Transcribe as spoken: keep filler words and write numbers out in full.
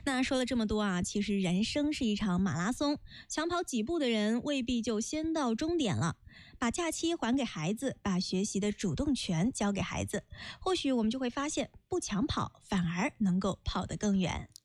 那说了这么多啊，其实人生是一场马拉松，想跑几步的人未必就先到终点了。把假期还给孩子，把学习的主动权交给孩子，或许我们就会发现，不抢跑反而能够跑得更远。